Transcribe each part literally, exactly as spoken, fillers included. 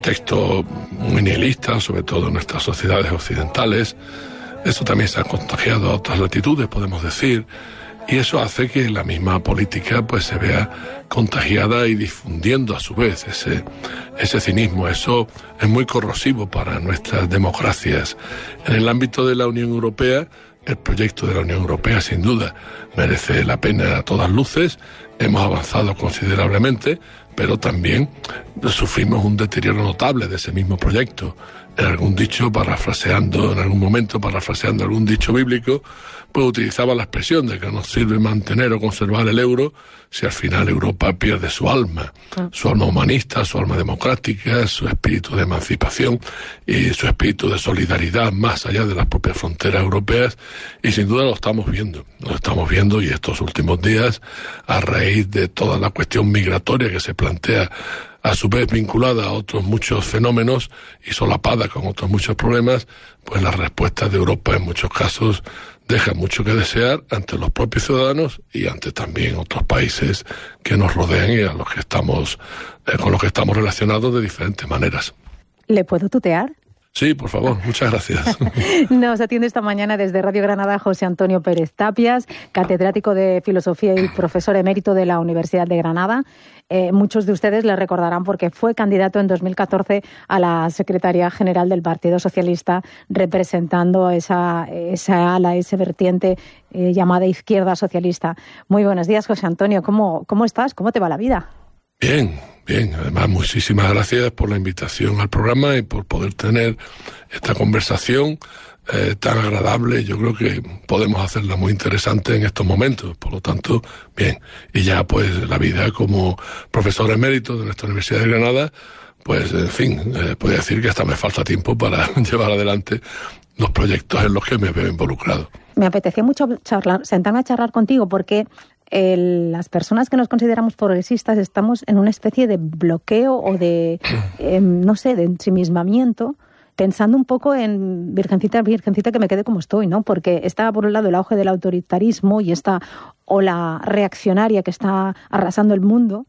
Texto muy nihilista, sobre todo en nuestras sociedades occidentales. Eso también se ha contagiado a otras latitudes, podemos decir, y eso hace que la misma política pues se vea contagiada y difundiendo a su vez ese, ese cinismo. Eso es muy corrosivo para nuestras democracias. En el ámbito de la Unión Europea, el proyecto de la Unión Europea sin duda merece la pena a todas luces. Hemos avanzado considerablemente, pero también sufrimos un deterioro notable de ese mismo proyecto. En algún dicho, parafraseando, en algún momento, parafraseando algún dicho bíblico, pues utilizaba la expresión de que nos sirve mantener o conservar el euro si al final Europa pierde su alma, su alma humanista, su alma democrática, su espíritu de emancipación y su espíritu de solidaridad más allá de las propias fronteras europeas, y sin duda lo estamos viendo, lo estamos viendo y estos últimos días, a raíz de toda la cuestión migratoria que se plantea a su vez vinculada a otros muchos fenómenos y solapada con otros muchos problemas, pues las respuestas de Europa en muchos casos dejan mucho que desear ante los propios ciudadanos y ante también otros países que nos rodean y a los que estamos, eh, con los que estamos relacionados de diferentes maneras. ¿Le puedo tutear? Sí, por favor, muchas gracias. Nos atiende esta mañana desde Radio Granada José Antonio Pérez Tapias, catedrático de Filosofía y profesor emérito de la Universidad de Granada. Eh, muchos de ustedes le recordarán porque fue candidato en dos mil catorce a la Secretaría General del Partido Socialista, representando esa, esa ala, esa vertiente eh, llamada izquierda socialista. Muy buenos días, José Antonio. ¿Cómo, cómo estás? ¿Cómo te va la vida? Bien, bien. Además, muchísimas gracias por la invitación al programa y por poder tener esta conversación eh, tan agradable. Yo creo que podemos hacerla muy interesante en estos momentos. Por lo tanto, bien. Y ya, pues, la vida como profesor emérito de nuestra Universidad de Granada, pues, en fin, eh, podría decir que hasta me falta tiempo para llevar adelante los proyectos en los que me veo involucrado. Me apetecía mucho charlar, sentarme a charlar contigo porque El, las personas que nos consideramos progresistas estamos en una especie de bloqueo o de, eh, no sé, de ensimismamiento, pensando un poco en virgencita, virgencita que me quede como estoy, ¿no? Porque está por un lado el auge del autoritarismo y esta ola reaccionaria que está arrasando el mundo,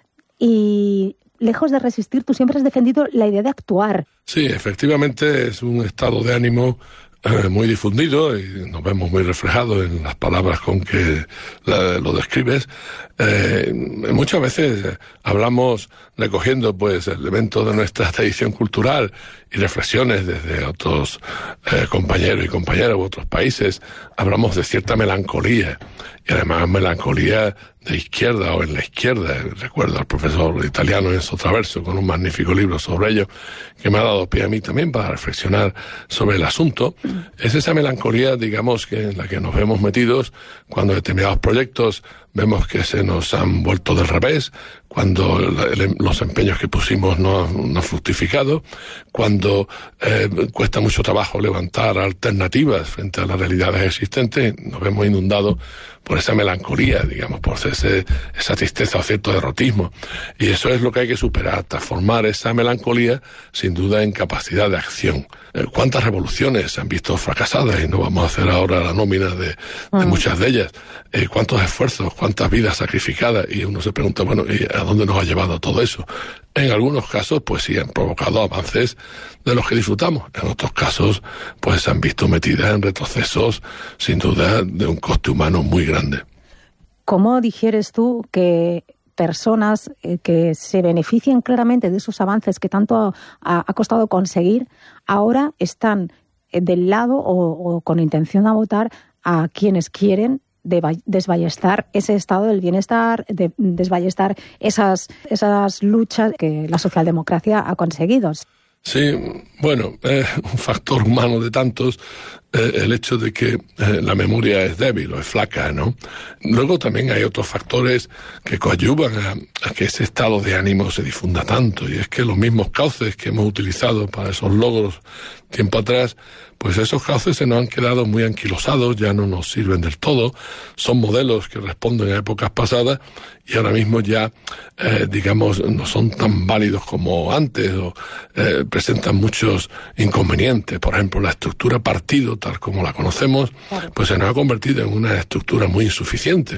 y lejos de resistir, tú siempre has defendido la idea de actuar. Sí, efectivamente es un estado de ánimo Eh, muy difundido y nos vemos muy reflejados en las palabras con que la, lo describes. Eh, muchas veces hablamos recogiendo pues elementos de nuestra tradición cultural y reflexiones desde otros eh, compañeros y compañeras u otros países. Hablamos de cierta melancolía y además melancolía de izquierda o en la izquierda. Recuerdo al profesor italiano Enzo Traverso con un magnífico libro sobre ello que me ha dado pie a mí también para reflexionar sobre el asunto. Es esa melancolía, digamos, que en la que nos vemos metidos cuando determinados proyectos vemos que se nos han vuelto del revés, cuando el, los empeños que pusimos no, no han fructificado, cuando eh, cuesta mucho trabajo levantar alternativas frente a las realidades existentes, nos vemos inundados por esa melancolía, digamos, por ese, esa tristeza o cierto derrotismo. Y eso es lo que hay que superar, transformar esa melancolía, sin duda, en capacidad de acción. Eh, ¿Cuántas revoluciones se han visto fracasadas? Y no vamos a hacer ahora la nómina de, de muchas de ellas. Eh, ¿Cuántos esfuerzos, cuántas vidas sacrificadas? Y uno se pregunta, bueno, ¿y a dónde nos ha llevado todo eso? En algunos casos, pues sí, han provocado avances de los que disfrutamos. En otros casos, pues se han visto metidas en retrocesos, sin duda, de un coste humano muy grande. ¿Cómo digieres tú que personas eh, que se beneficien claramente de esos avances que tanto ha, ha costado conseguir, ahora están eh, del lado o, o con intención de votar a quienes quieren de desballestar ese estado del bienestar, de desballestar esas, esas luchas que la socialdemocracia ha conseguido? Sí, bueno, es eh, un factor humano de tantos, eh, el hecho de que eh, la memoria es débil o es flaca, ¿no? Luego también hay otros factores que coadyuvan a, a que ese estado de ánimo se difunda tanto, y es que los mismos cauces que hemos utilizado para esos logros tiempo atrás, pues esos cauces se nos han quedado muy anquilosados, ya no nos sirven del todo, son modelos que responden a épocas pasadas y ahora mismo ya, eh, digamos, no son tan válidos como antes o eh, presentan muchos inconvenientes. Por ejemplo, la estructura partido, tal como la conocemos, claro, pues se nos ha convertido en una estructura muy insuficiente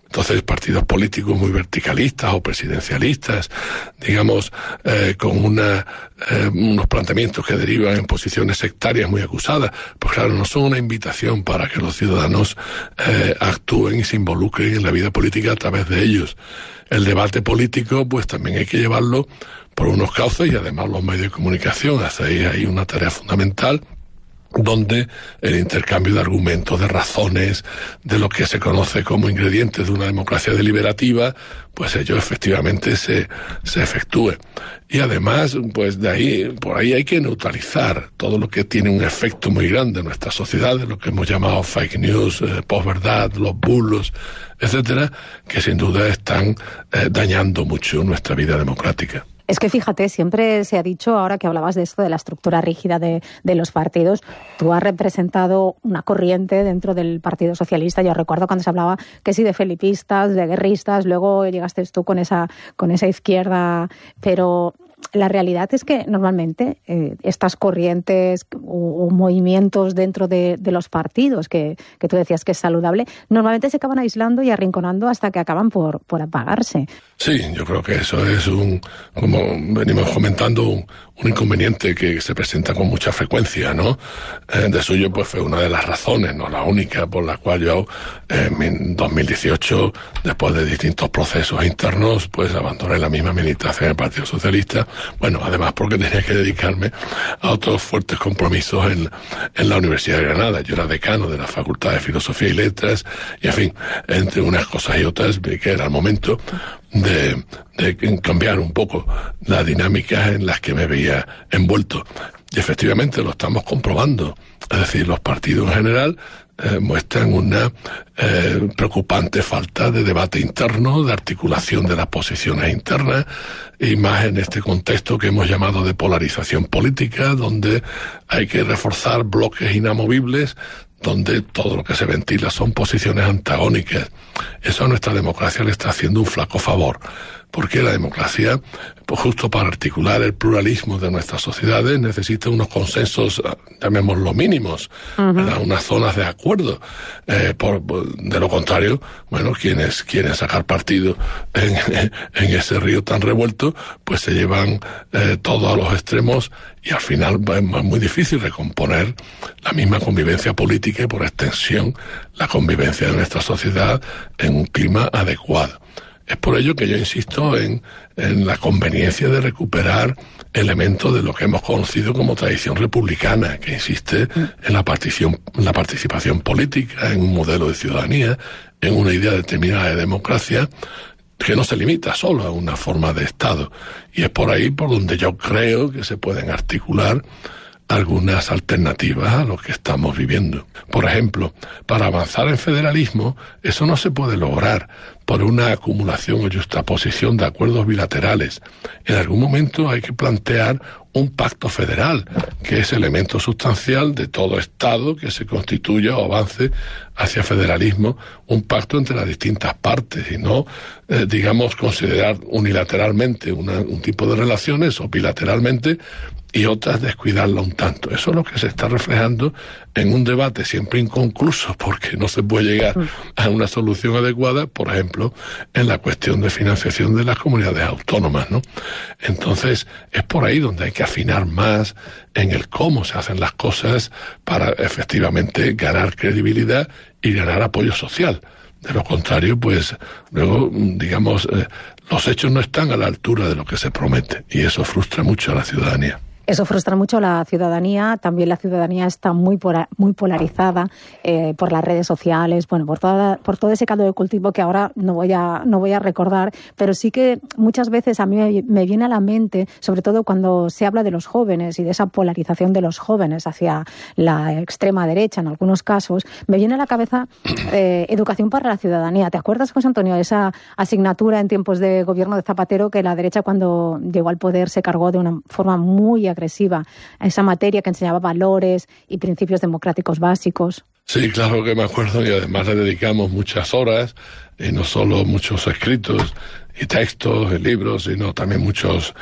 Entonces, partidos políticos muy verticalistas o presidencialistas, digamos, eh, con una, eh, unos planteamientos que derivan en posiciones sectarias muy acusadas, pues claro, no son una invitación para que los ciudadanos eh, actúen y se involucren en la vida política a través de ellos. El debate político, pues también hay que llevarlo por unos cauces, y además los medios de comunicación hacen ahí una tarea fundamental, donde el intercambio de argumentos, de razones, de lo que se conoce como ingredientes de una democracia deliberativa, pues ello efectivamente se, se efectúe. Y además, pues de ahí, por ahí hay que neutralizar todo lo que tiene un efecto muy grande en nuestra sociedad, lo que hemos llamado fake news, eh, posverdad, los bulos, etcétera, que sin duda están eh, dañando mucho nuestra vida democrática. Es que fíjate, siempre se ha dicho, ahora que hablabas de esto, de la estructura rígida de, de los partidos, tú has representado una corriente dentro del Partido Socialista. Yo recuerdo cuando se hablaba que sí de felipistas, de guerristas, luego llegaste tú con esa, con esa izquierda, pero la realidad es que normalmente eh, estas corrientes o, o movimientos dentro de, de los partidos, que, que tú decías que es saludable, normalmente se acaban aislando y arrinconando hasta que acaban por, por apagarse. Sí, yo creo que eso es un, como venimos comentando, un, un inconveniente que se presenta con mucha frecuencia, ¿no? Eh, de suyo, pues fue una de las razones, no la única, por la cual yo eh, en dos mil dieciocho, después de distintos procesos internos, pues abandoné la misma militancia en el Partido Socialista. Bueno, además porque tenía que dedicarme a otros fuertes compromisos en, en la Universidad de Granada. Yo era decano de la Facultad de Filosofía y Letras, y en fin, entre unas cosas y otras, vi que era el momento de, de cambiar un poco la dinámica en las que me veía envuelto. Y efectivamente lo estamos comprobando. Es decir, los partidos en general eh, muestran una eh, preocupante falta de debate interno, de articulación de las posiciones internas, y más en este contexto que hemos llamado de polarización política, donde hay que reforzar bloques inamovibles, donde todo lo que se ventila son posiciones antagónicas. Eso a nuestra democracia le está haciendo un flaco favor, porque la democracia, pues justo para articular el pluralismo de nuestras sociedades, necesita unos consensos, llamémoslo mínimos, uh-huh. ¿verdad? Unas zonas de acuerdo. Eh, por, de lo contrario, bueno, quienes quieren sacar partido en, en ese río tan revuelto, pues se llevan eh, todo a los extremos, y al final es muy difícil recomponer la misma convivencia política y, por extensión, la convivencia de nuestra sociedad en un clima adecuado. Es por ello que yo insisto en, en la conveniencia de recuperar elementos de lo que hemos conocido como tradición republicana, que insiste en la participación, en la participación política, en un modelo de ciudadanía, en una idea determinada de democracia, que no se limita solo a una forma de Estado. Y es por ahí por donde yo creo que se pueden articular algunas alternativas a lo que estamos viviendo. Por ejemplo, para avanzar en federalismo, eso no se puede lograr por una acumulación o justaposición de acuerdos bilaterales. En algún momento hay que plantear un pacto federal, que es elemento sustancial de todo Estado que se constituya o avance hacia federalismo, un pacto entre las distintas partes, y no, eh, digamos, considerar unilateralmente una, un tipo de relaciones, o bilateralmente, y otras descuidarla un tanto. Eso es lo que se está reflejando en un debate siempre inconcluso, porque no se puede llegar a una solución adecuada, por ejemplo, en la cuestión de financiación de las comunidades autónomas, ¿no? Entonces, es por ahí donde hay que afinar más en el cómo se hacen las cosas para efectivamente ganar credibilidad y ganar apoyo social. De lo contrario, pues, luego, digamos, eh, los hechos no están a la altura de lo que se promete, y eso frustra mucho a la ciudadanía. Eso frustra mucho a la ciudadanía. También la ciudadanía está muy muy polarizada eh, por las redes sociales, bueno, por toda, por todo ese caldo de cultivo que ahora no voy a no voy a recordar, pero sí que muchas veces a mí me, me viene a la mente, sobre todo cuando se habla de los jóvenes y de esa polarización de los jóvenes hacia la extrema derecha en algunos casos, me viene a la cabeza eh, educación para la ciudadanía. ¿Te acuerdas, José Antonio, de esa asignatura en tiempos de gobierno de Zapatero que la derecha, cuando llegó al poder, se cargó de una forma muy agresiva a esa materia que enseñaba valores y principios democráticos básicos? Sí, claro que me acuerdo, y además le dedicamos muchas horas, y no solo muchos escritos y textos y libros, sino también muchos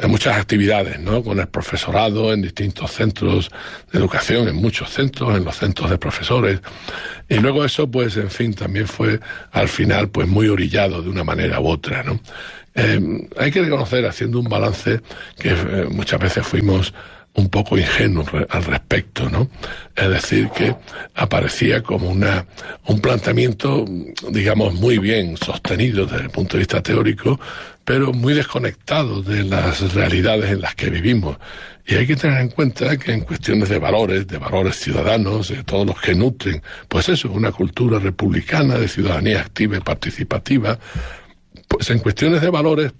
en muchas actividades, ¿no? Con el profesorado en distintos centros de educación, en muchos centros, en los centros de profesores. Y luego eso, pues, en fin, también fue al final, pues, muy orillado de una manera u otra, ¿no? Eh, hay que reconocer, haciendo un balance, que eh, muchas veces fuimos un poco ingenuos al respecto, ¿no? Es decir, que aparecía como una un planteamiento, digamos, muy bien sostenido desde el punto de vista teórico, pero muy desconectado de las realidades en las que vivimos. Y hay que tener en cuenta que en cuestiones de valores, de valores ciudadanos, de todos los que nutren, pues eso, una cultura republicana de ciudadanía activa y participativa, pues en cuestiones de valores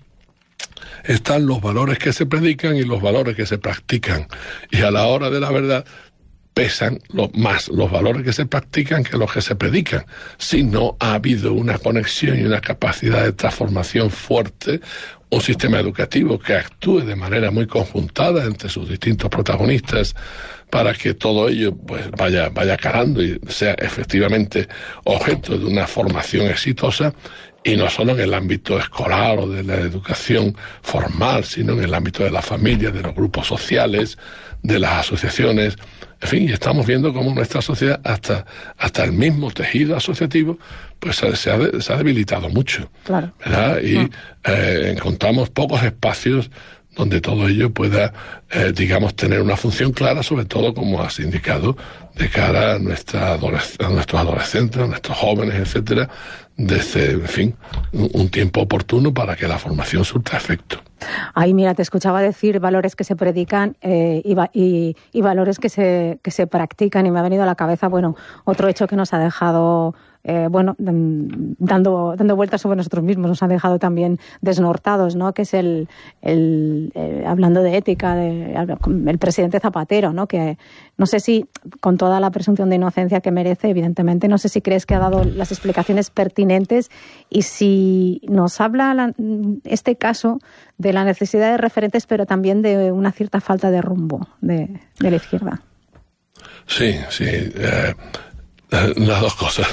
están los valores que se predican y los valores que se practican. Y a la hora de la verdad pesan los, más los valores que se practican que los que se predican. Si no ha habido una conexión y una capacidad de transformación fuerte, un sistema educativo que actúe de manera muy conjuntada entre sus distintos protagonistas para que todo ello pues vaya, vaya calando y sea efectivamente objeto de una formación exitosa, y no solo en el ámbito escolar o de la educación formal, sino en el ámbito de la familia, de los grupos sociales, de las asociaciones. En fin, y estamos viendo cómo nuestra sociedad, hasta, hasta el mismo tejido asociativo, pues se ha, se ha debilitado mucho. Claro. ¿Verdad? Y no. eh, encontramos pocos espacios donde todo ello pueda, eh, digamos, tener una función clara, sobre todo, como has indicado, de cara a, nuestra adolesc- a nuestros adolescentes, a nuestros jóvenes, etcétera, desde, en fin, un, un tiempo oportuno para que la formación surta efecto. Ay, mira, te escuchaba decir valores que se predican eh, y, va, y, y valores que se, que se practican, y me ha venido a la cabeza, bueno, otro hecho que nos ha dejado... Eh, bueno, dando dando vueltas sobre nosotros mismos, nos han dejado también desnortados, ¿no? Que es el, el eh, hablando de ética, de, el presidente Zapatero, ¿no? Que no sé si, con toda la presunción de inocencia que merece, evidentemente, no sé si crees que ha dado las explicaciones pertinentes, y si nos habla la, este caso de la necesidad de referentes, pero también de una cierta falta de rumbo de, de la izquierda. Sí, sí. Eh... Las dos cosas,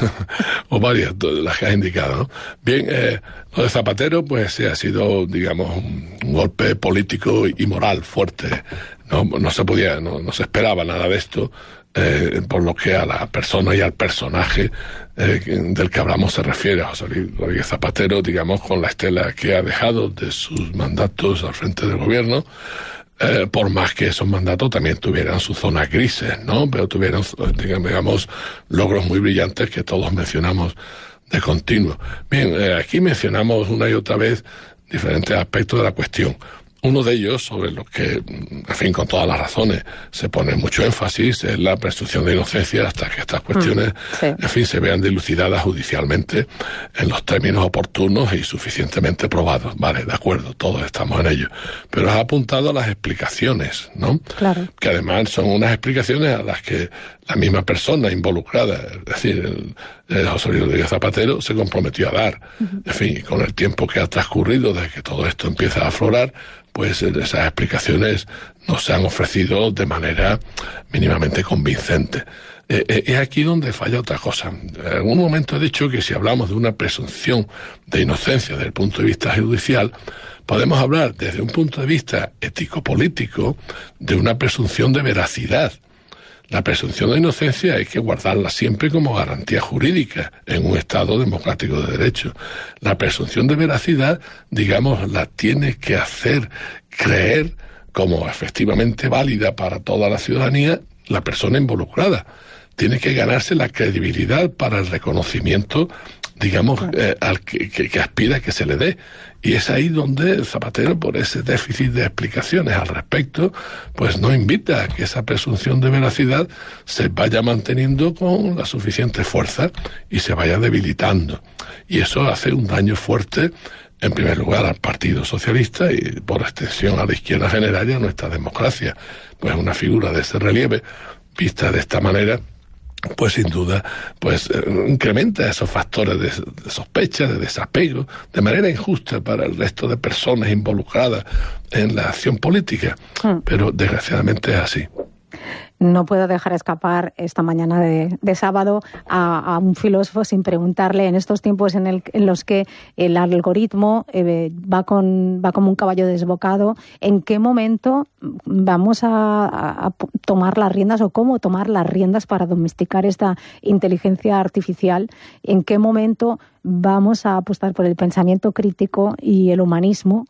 o varias, las que has indicado, ¿no? Bien, eh, lo de Zapatero, pues sí, ha sido, digamos, un, un golpe político y moral fuerte. No, no se podía, no, no se esperaba nada de esto, eh, por lo que a la persona y al personaje eh, del que hablamos se refiere, a José Luis Rodríguez Zapatero, digamos, con la estela que ha dejado de sus mandatos al frente del gobierno. Eh, por más que esos mandatos también tuvieran sus zonas grises, ¿no? Pero tuvieran, digamos, logros muy brillantes que todos mencionamos de continuo. Bien, eh, aquí mencionamos una y otra vez diferentes aspectos de la cuestión. Uno de ellos, sobre los que, en fin, con todas las razones, se pone mucho énfasis, es la presunción de inocencia hasta que estas cuestiones, mm, sí. en fin, se vean dilucidadas judicialmente en los términos oportunos y suficientemente probados. Vale, de acuerdo, todos estamos en ello. Pero has apuntado a las explicaciones, ¿no? Claro. Que además son unas explicaciones a las que la misma persona involucrada, es decir, el, el José Luis Rodríguez Zapatero, se comprometió a dar. Uh-huh. En fin, con el tiempo que ha transcurrido desde que todo esto empieza a aflorar, pues esas explicaciones nos se han ofrecido de manera mínimamente convincente. Eh, eh, es aquí donde falla otra cosa. En algún momento he dicho que si hablamos de una presunción de inocencia desde el punto de vista judicial, podemos hablar desde un punto de vista ético-político de una presunción de veracidad. La presunción de inocencia hay que guardarla siempre como garantía jurídica en un Estado democrático de derecho. La presunción de veracidad, digamos, la tiene que hacer creer como efectivamente válida para toda la ciudadanía la persona involucrada. Tiene que ganarse la credibilidad para el reconocimiento, digamos, eh, al que, que, que aspira que se le dé. Y es ahí donde Zapatero, por ese déficit de explicaciones al respecto, pues no invita a que esa presunción de veracidad se vaya manteniendo con la suficiente fuerza y se vaya debilitando. Y eso hace un daño fuerte, en primer lugar, al Partido Socialista y, por extensión, a la izquierda general y a nuestra democracia. Pues una figura de ese relieve, vista de esta manera, pues sin duda, pues eh, incrementa esos factores de, de sospecha, de desapego, de manera injusta para el resto de personas involucradas en la acción política. Mm. Pero desgraciadamente es así. No puedo dejar escapar esta mañana de, de sábado a, a un filósofo sin preguntarle, en estos tiempos en, el, en los que el algoritmo eh, va, con, va como un caballo desbocado, ¿en qué momento vamos a, a, a tomar las riendas o cómo tomar las riendas para domesticar esta inteligencia artificial? ¿En qué momento vamos a apostar por el pensamiento crítico y el humanismo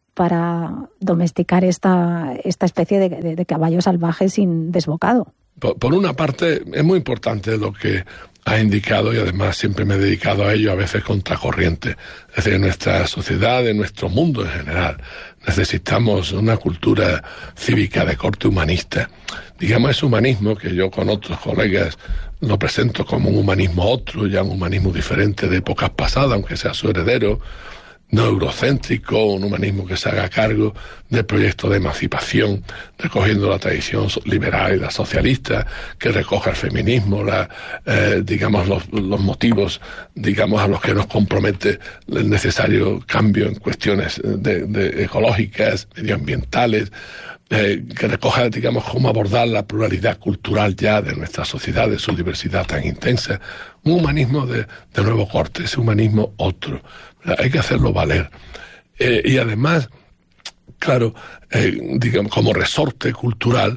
para domesticar esta, esta especie de, de, de caballo salvaje sin desbocado? Por, por una parte, es muy importante lo que ha indicado, y además siempre me he dedicado a ello, a veces contracorriente. Es decir, en nuestra sociedad, en nuestro mundo en general, necesitamos una cultura cívica de corte humanista. Digamos, ese humanismo que yo con otros colegas lo presento como un humanismo otro, ya un humanismo diferente de épocas pasadas, aunque sea su heredero, no eurocéntrico, un humanismo que se haga cargo del proyecto de emancipación, recogiendo la tradición liberal y la socialista, que recoja el feminismo, la, eh, digamos los, los motivos, digamos a los que nos compromete el necesario cambio en cuestiones de, de ecológicas, medioambientales, eh, que recoja, digamos, cómo abordar la pluralidad cultural ya de nuestra sociedad, de su diversidad tan intensa. Un humanismo de, de nuevo corte, ese humanismo otro. Hay que hacerlo valer. Eh, y además, claro, eh, digamos, como resorte cultural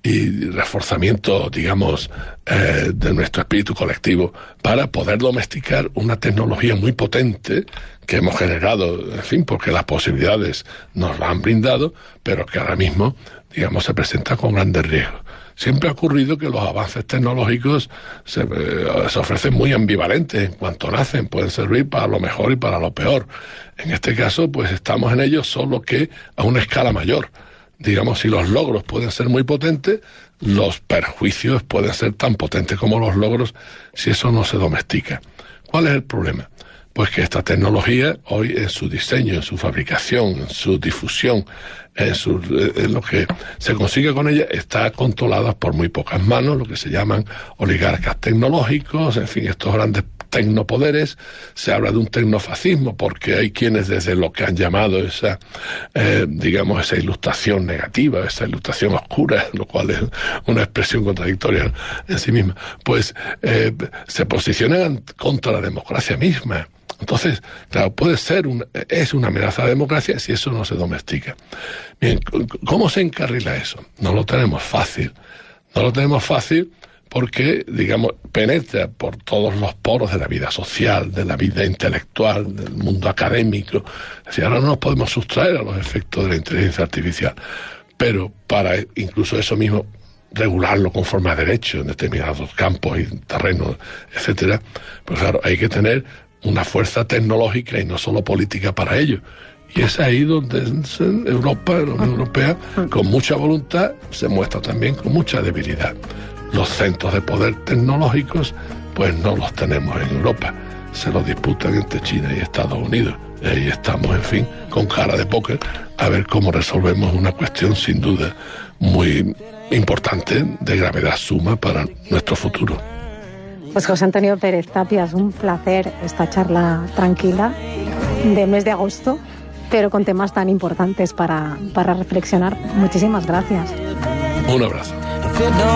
y reforzamiento, digamos, eh, de nuestro espíritu colectivo, para poder domesticar una tecnología muy potente que hemos generado, en fin, porque las posibilidades nos la han brindado, pero que ahora mismo, digamos, se presenta con grandes riesgos. Siempre ha ocurrido que los avances tecnológicos se, eh, se ofrecen muy ambivalentes en cuanto nacen, pueden servir para lo mejor y para lo peor. En este caso, pues estamos en ellos, solo que a una escala mayor. Digamos, si los logros pueden ser muy potentes, los perjuicios pueden ser tan potentes como los logros si eso no se domestica. ¿Cuál es el problema? Pues que esta tecnología hoy en su diseño, en su fabricación, en su difusión, en, su, en lo que se consigue con ella, está controlada por muy pocas manos, lo que se llaman oligarcas tecnológicos, en fin, estos grandes tecnopoderes. Se habla de un tecnofascismo porque hay quienes desde lo que han llamado esa, eh, digamos, esa ilustración negativa, esa ilustración oscura, lo cual es una expresión contradictoria en sí misma, pues eh, se posicionan contra la democracia misma. Entonces, claro, puede ser, un, es una amenaza a la democracia si eso no se domestica. Bien, ¿cómo se encarrila eso? No lo tenemos fácil. No lo tenemos fácil porque, digamos, penetra por todos los poros de la vida social, de la vida intelectual, del mundo académico. Es decir, ahora no nos podemos sustraer a los efectos de la inteligencia artificial. Pero para incluso eso mismo regularlo conforme a derecho en determinados campos y terrenos, etcétera, pues claro, hay que tener una fuerza tecnológica y no solo política para ello. Y es ahí donde Europa, la Unión Europea, con mucha voluntad, se muestra también con mucha debilidad. Los centros de poder tecnológicos, pues no los tenemos en Europa. Se los disputan entre China y Estados Unidos. Y ahí estamos, en fin, con cara de póker, a ver cómo resolvemos una cuestión sin duda muy importante, de gravedad suma para nuestro futuro. Pues José Antonio Pérez Tapia, es un placer esta charla tranquila de mes de agosto, pero con temas tan importantes para, para reflexionar. Muchísimas gracias. Un abrazo.